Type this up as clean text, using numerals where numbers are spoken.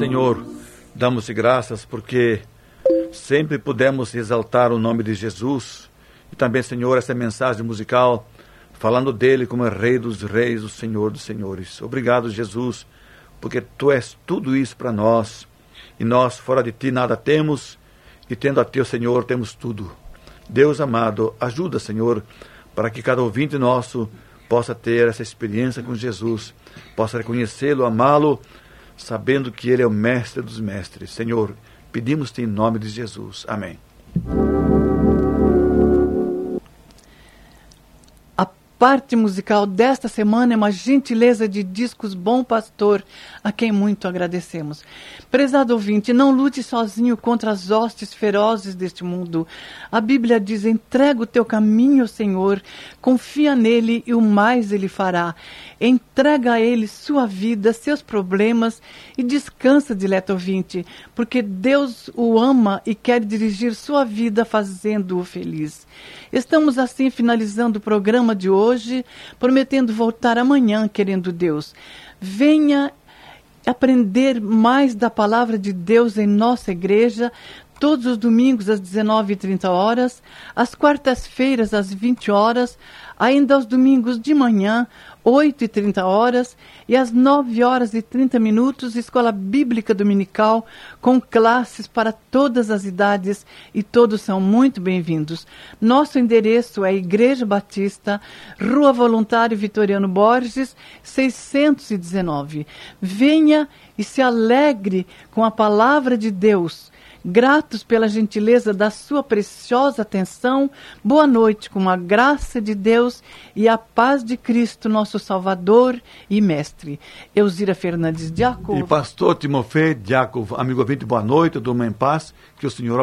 Senhor, damos-te graças porque sempre pudemos exaltar o nome de Jesus. E também, Senhor, essa mensagem musical, falando dele como Rei dos Reis, o Senhor dos Senhores. Obrigado, Jesus, porque Tu és tudo isso para nós. E nós, fora de Ti, nada temos, e tendo a Ti, o Senhor, temos tudo. Deus amado, ajuda, Senhor, para que cada ouvinte nosso possa ter essa experiência com Jesus, possa reconhecê-lo, amá-lo, sabendo que Ele é o Mestre dos Mestres. Senhor, pedimos-te em nome de Jesus. Amém. A parte musical desta semana é uma gentileza de Discos Bom Pastor, a quem muito agradecemos. Prezado ouvinte, não lute sozinho contra as hostes ferozes deste mundo. A Bíblia diz: entrega o teu caminho ao Senhor, confia nele e o mais ele fará. Entrega a ele sua vida, seus problemas e descansa, dileto ouvinte, porque Deus o ama e quer dirigir sua vida fazendo-o feliz. Estamos assim finalizando o programa de hoje, prometendo voltar amanhã, querendo Deus. Venha aprender mais da palavra de Deus em nossa igreja, todos os domingos às 19h30, às quartas-feiras às 20h, ainda aos domingos de manhã, 8h30 e às 9h30, Escola Bíblica Dominical, com classes para todas as idades e todos são muito bem-vindos. Nosso endereço é Igreja Batista, Rua Voluntário Vitoriano Borges, 619. Venha e se alegre com a palavra de Deus. Gratos pela gentileza da sua preciosa atenção, boa noite com a graça de Deus e a paz de Cristo, nosso Salvador e Mestre. Elzira Fernandes Diácono. E pastor Timofei Diácono, amigo ouvinte, boa noite, durma em paz, que o Senhor